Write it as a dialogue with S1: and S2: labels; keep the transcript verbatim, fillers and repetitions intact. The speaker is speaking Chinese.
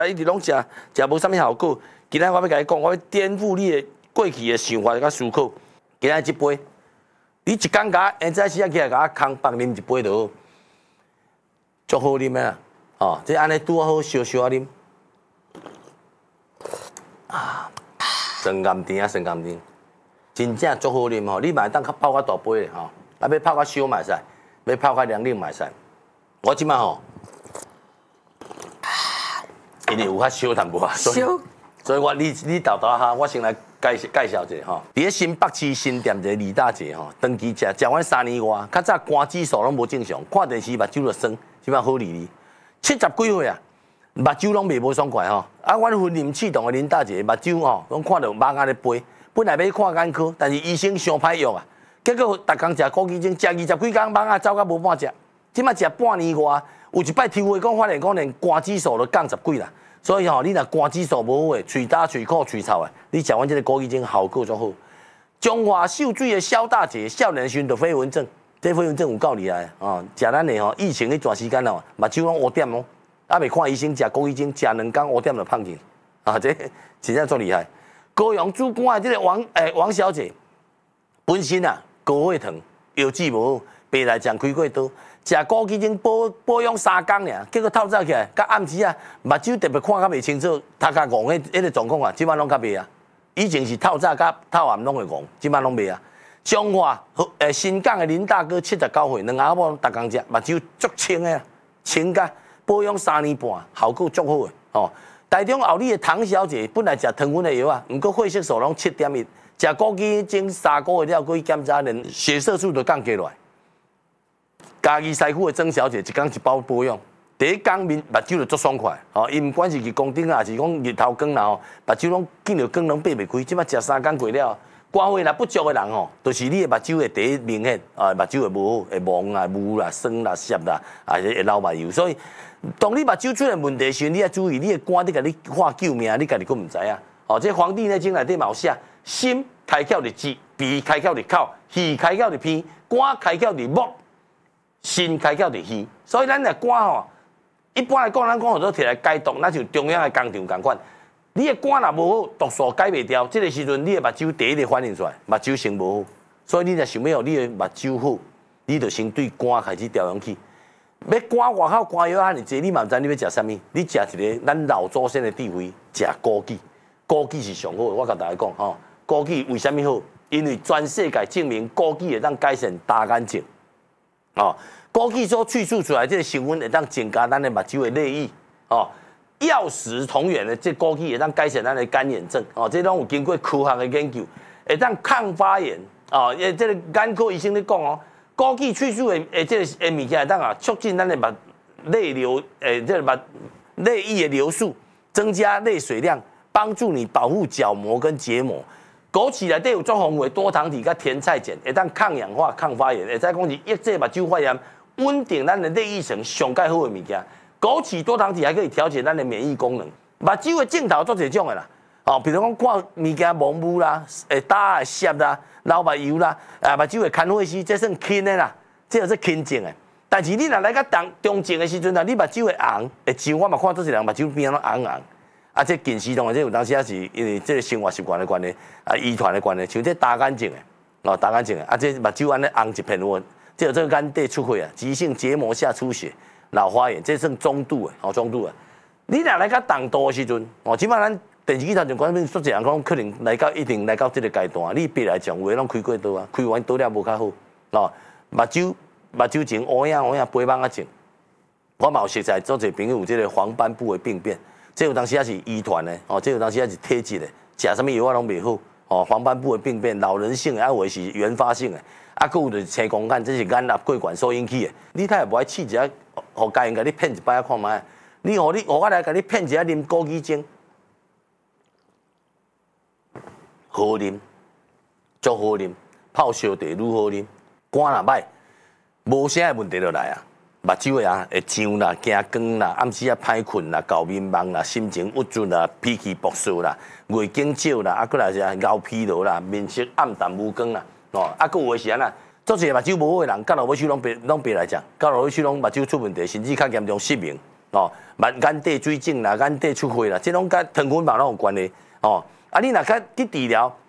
S1: 啊，一直拢食食无啥物效果。今仔我要甲你讲，我要颠覆你的过去的想法甲思考。今仔即杯，你一工甲下早时啊起来甲我空放啉一杯就好，足好啉的啦。哦，这安尼拄好烧烧啊啉。啊，酸甘甜啊，酸甘甜，真正足好啉吼！你嘛当较泡较大杯的吼，啊要泡较烧嘛会使，要泡较凉啉嘛会使。我即摆吼。 因为有较烧淡薄啊，所以所以我你你豆豆哈，我先来介绍介绍一下吼。伫咧新北市新店一个李大姐吼，长期食食完三年外，较早肝指数拢无正常，看电视目睭就酸，即摆好哩哩。七十几岁啊，目睭拢袂无爽快吼。啊，阮婚姻启动的林大姐目睭吼，拢看到眼眼咧飞。本来要看眼科，但是医生伤歹药啊，结果逐工食枸杞精，食二十几工眼啊走到无半只。即摆食半年外，有一摆抽血讲发现讲连肝指数都降十几啦。 所以吼，你若肝指数无好诶，喙焦、喙苦、喙臭诶，你食完这个枸杞精效果足好。中华秀水的萧大姐少年时阵就飞蚊症，这飞蚊症有够厉害哦！食咱的吼，疫情迄段时间哦，目睭拢乌点哦，啊未看医生，食枸杞精，食两工乌点就胖去，啊这真正足厉害。高雄主管的这个王诶、欸、王小姐，本身啊高血糖，腰子无好，白内障开过刀。 食枸杞精保保养三工尔，结果透早起来，甲暗时啊，目睭特别看较袂清楚，头壳戆迄迄个状况啊，即摆拢较袂啊。以前是透早甲透暗拢会戆，即摆拢袂啊。彰化诶新港的林大哥七十九岁，两阿某逐工食，目睭足清的，清甲保养三年半，效果足好的哦。台中后里的唐小姐本来食糖分的药啊，毋过血色素拢七点一，食枸杞精三个月了，过去检查连血色素都降下来。 嘉义西区的曾小姐一工一包保养，第一工面目睭就足爽快，吼，伊毋管是日光灯啊，还是讲日头光啦吼，目睭拢见着光拢闭袂开。即摆食三工过了，肝血若不足的人吼，就是你的目睭会第一明显，啊，目睭会无好，会蒙啊、雾啦、酸啦、涩啦，啊，会流目油。所以，当你目睭出现问题时，你要注意你的肝在甲你喊救命，你家己佫毋知影。哦，这《黄帝内经》内底嘛有写，心开窍伫舌，鼻开窍伫口，肺开窍伫鼻，肝开窍伫目。 心开窍伫耳，所以咱的肝吼，一般来讲，咱讲都摕来解毒，那就中央的工厂共款。你的肝若无好，毒素解袂掉，这个时阵你的目睭第一个反应出来，目睭先无好。所以你若想要你的目睭好，你就先对肝开始调养起。要肝外口肝药啊，尼济，你嘛毋知你要食啥物？你食一个咱老祖先的智慧，食枸杞，枸杞是上好的。我甲大家讲吼，枸杞为虾米好？因为全世界证明枸杞会当改善大眼睛。 哦，枸杞所萃取出来这个成分会当增加咱的目睭的泪液，哦，药食同源的这枸杞会当改善咱的干眼症，哦，这拢有经过科学的研究，会当抗发炎，哦，诶，这个眼科医生咧讲哦，枸杞萃取的诶这个诶物件会当啊促进咱的目泪流，诶，这个目泪液的流速，增加泪水量，帮助你保护角膜跟结膜。 枸杞内底有足丰富的多糖体、甲甜菜碱，会当抗氧化、抗发炎，会再讲是抑制目睭发炎、稳定咱的泪液层上介好的物件。枸杞多糖体还可以调节咱的免疫功能。目睭的镜头做这种的啦，哦，比如讲看物件蒙雾啦、会打啊、涩啦、流目油啦，啊，目睭会看血丝，这算轻的啦，这就是轻症的。但是你若来到中中症的时阵啊，你目睭会红，会像我嘛看做一人目睭边啊红红。 啊，这近视同这有当时也是因为这个生活习惯的关系，啊，遗传的关系，像这大眼睛的，哦，大眼睛的，啊，这目睭安尼红一片喎，这有这个眼底出血啊，急性结膜下出血、老花眼，这算中度的，哦，中度的。你若来到重度的时阵，哦，起码咱电视机头上观众说一人讲，可能来到一定来到这个阶段，你别来讲，有的拢开过刀啊，开完刀了无较好，哦，目睭目睭前乌影乌影肥蠓啊症，我嘛有熟悉做者朋友有这个黄斑部的病变。 这有当时也是遗传的，哦，这有当时也是体质的，食什么药啊拢袂好，哦，黄斑部的病变，老人性的，啊有的是原发性的，啊，佫有就是青光眼，这是眼压过管所引起的。你太无爱试一下，互家人甲你骗一摆看卖，你互你互我来甲你骗一下啉枸杞精，好啉，足好啉，泡烧茶愈好啉，肝若歹，无啥问题就来啊。 目睭的啊，会痒啦、惊光啦、暗时啊歹困啦、搞面茫啦、心情郁卒啦、脾气暴躁啦、月经少啦，啊，过来是啊熬疲劳啦、面色暗淡无光啦，哦，啊，佫有的是安那，做一个目睭无好的人，到落尾去拢别拢别来讲，到落尾去拢目睭出问题，甚至较严重失明， 哦，眼眼底水肿啦，眼底出血啦，这拢甲糖分嘛拢有关系哦。啊，你若较去治疗，